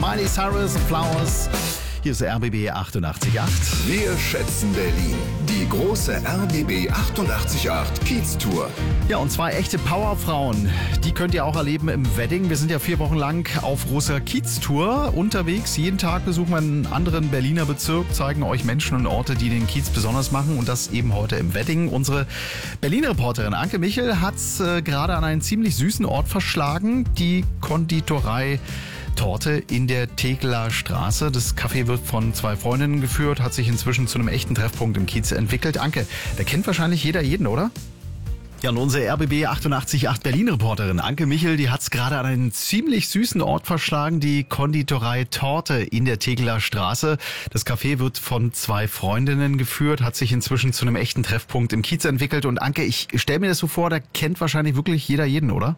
Miley Cyrus and Flowers. Hier ist der RBB 88.8. Wir schätzen Berlin. Die große RBB 88.8 Kiez-Tour. Ja, und zwei echte Powerfrauen, die könnt ihr auch erleben im Wedding. Wir sind ja 4 Wochen lang auf großer Kiez-Tour unterwegs. Jeden Tag besuchen wir einen anderen Berliner Bezirk, zeigen euch Menschen und Orte, die den Kiez besonders machen. Und das eben heute im Wedding. Unsere Berlin-Reporterin Anke Michel hat es gerade an einen ziemlich süßen Ort verschlagen. Die Konditorei Torte in der Tegeler Straße. Das Café wird von 2 Freundinnen geführt, hat sich inzwischen zu einem echten Treffpunkt im Kiez entwickelt. Anke, da kennt wahrscheinlich jeder jeden, oder? Ja, und unsere RBB 88.8 Berlin-Reporterin Anke Michel, die hat es gerade an einen ziemlich süßen Ort verschlagen, die Konditorei Torte in der Tegeler Straße. Das Café wird von 2 Freundinnen geführt, hat sich inzwischen zu einem echten Treffpunkt im Kiez entwickelt. Und Anke, ich stelle mir das so vor, da kennt wahrscheinlich wirklich jeder jeden, oder?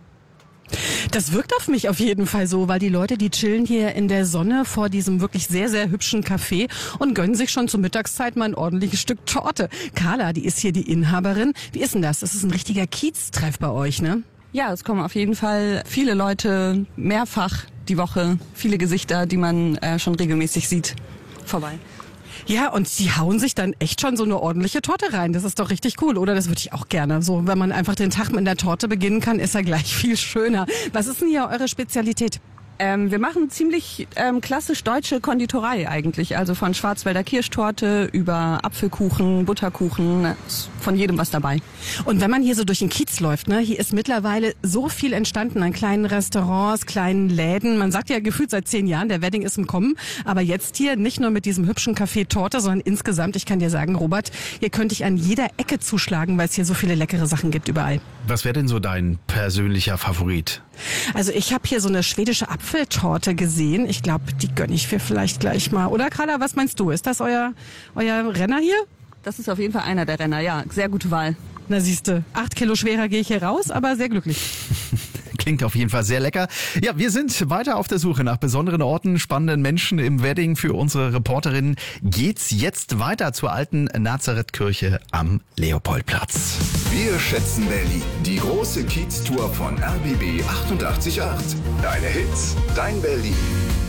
Das wirkt auf mich auf jeden Fall so, weil die Leute, die chillen hier in der Sonne vor diesem wirklich sehr, sehr hübschen Café und gönnen sich schon zur Mittagszeit mal ein ordentliches Stück Torte. Carla, die ist hier die Inhaberin. Wie ist denn das? Das ist ein richtiger Kiez-Treff bei euch, ne? Ja, es kommen auf jeden Fall viele Leute mehrfach die Woche, viele Gesichter, die man schon regelmäßig sieht, vorbei. Ja, und die hauen sich dann echt schon so eine ordentliche Torte rein. Das ist doch richtig cool, oder? Das würde ich auch gerne. So, wenn man einfach den Tag mit der Torte beginnen kann, ist er gleich viel schöner. Was ist denn hier eure Spezialität? Wir machen ziemlich klassisch deutsche Konditorei eigentlich. Also von Schwarzwälder Kirschtorte über Apfelkuchen, Butterkuchen, von jedem was dabei. Und wenn man hier so durch den Kiez läuft, ne, hier ist mittlerweile so viel entstanden an kleinen Restaurants, kleinen Läden. Man sagt ja gefühlt seit 10 Jahren, der Wedding ist im Kommen. Aber jetzt hier nicht nur mit diesem hübschen Café Torte, sondern insgesamt, ich kann dir sagen, Robert, hier könnte ich an jeder Ecke zuschlagen, weil es hier so viele leckere Sachen gibt überall. Was wäre denn so dein persönlicher Favorit? Also ich habe hier so eine schwedische Apfeltorte gesehen. Ich glaube, die gönne ich mir vielleicht gleich mal. Oder Carla, was meinst du? Ist das euer Renner hier? Das ist auf jeden Fall einer der Renner, ja. Sehr gute Wahl. Na siehste, 8 Kilo schwerer gehe ich hier raus, aber sehr glücklich. Klingt auf jeden Fall sehr lecker. Ja, wir sind weiter auf der Suche nach besonderen Orten, spannenden Menschen im Wedding. Für unsere Reporterin geht's jetzt weiter zur alten Nazarethkirche am Leopoldplatz. Wir schätzen Berlin. Die große Kiez-Tour von RBB 88.8. Deine Hits, dein Berlin.